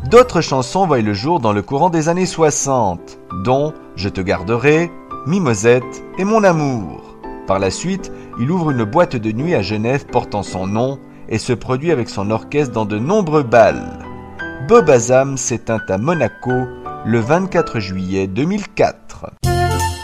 D'autres chansons voient le jour dans le courant des années 60, dont Je te garderai, Mimosette et Mon amour. Par la suite, il ouvre une boîte de nuit à Genève portant son nom et se produit avec son orchestre dans de nombreux bals. Bob Azam s'éteint à Monaco le 24 juillet 2004.